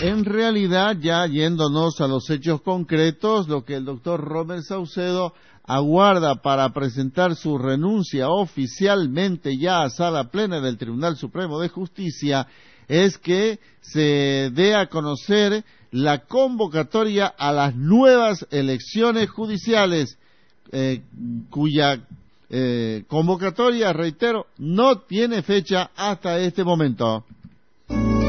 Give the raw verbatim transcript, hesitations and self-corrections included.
En realidad, ya yéndonos a los hechos concretos, lo que el doctor Rommel Saucedo aguarda para presentar su renuncia oficialmente ya a sala plena del Tribunal Supremo de Justicia es que se dé a conocer la convocatoria a las nuevas elecciones judiciales, eh, cuya eh, convocatoria, reitero, no tiene fecha hasta este momento.